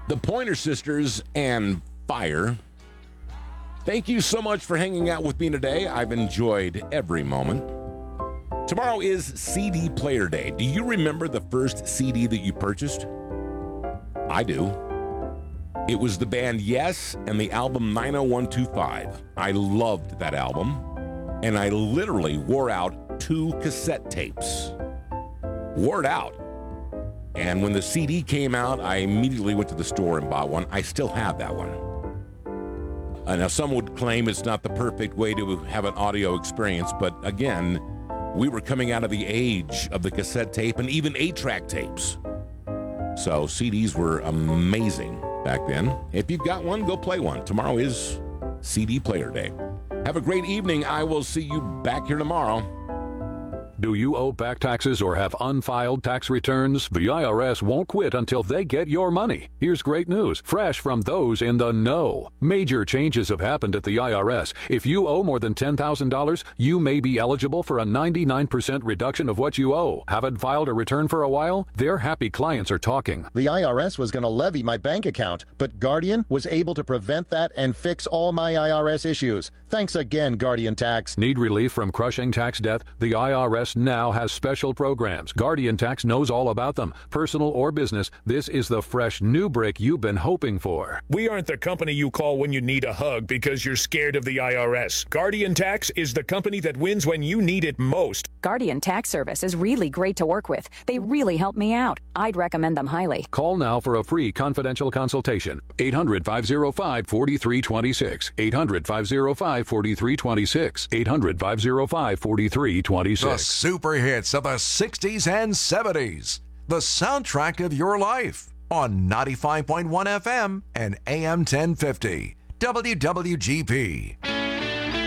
the Pointer Sisters and Fire. Thank you so much for hanging out with me today. I've enjoyed every moment. Tomorrow is CD Player Day. Do you remember the first CD that you purchased? I do. It was the band Yes and the album 90125. I loved that album, and I literally wore out 2 cassette tapes. Wore it out. And when the CD came out, I immediately went to the store and bought one. I still have that one. Now, some would claim it's not the perfect way to have an audio experience, but again, we were coming out of the age of the cassette tape and even 8-track tapes. So CDs were amazing back then. If you've got one, go play one. Tomorrow is CD Player Day. Have a great evening. I will see you back here tomorrow. Do you owe back taxes or have unfiled tax returns? The IRS won't quit until they get your money. Here's great news, fresh from those in the know. Major changes have happened at the IRS. If you owe more than $10,000, you may be eligible for a 99% reduction of what you owe. Haven't filed a return for a while? Their happy clients are talking. The IRS was going to levy my bank account, but Guardian was able to prevent that and fix all my IRS issues. Thanks again, Guardian Tax. Need relief from crushing tax debt? The IRS now has special programs. Guardian Tax knows all about them. Personal or business, this is the fresh new break you've been hoping for. We aren't the company you call when you need a hug because you're scared of the IRS. Guardian Tax is the company that wins when you need it most. Guardian Tax Service is really great to work with. They really help me out. I'd recommend them highly. Call now for a free confidential consultation. 800-505-4326. 800-505-4326. 800-505-4326. The super hits of the 60s and 70s. The soundtrack of your life on 95.1 FM and AM 1050. WWGP.